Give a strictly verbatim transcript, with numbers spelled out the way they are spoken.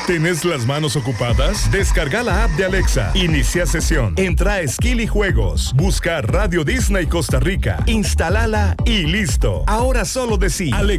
¿Tenés las manos ocupadas? Descarga la app de Alexa. Inicia sesión. Entra a Skill y Juegos. Busca Radio Disney Costa Rica. Instálala y listo. Ahora solo decí, Alexa,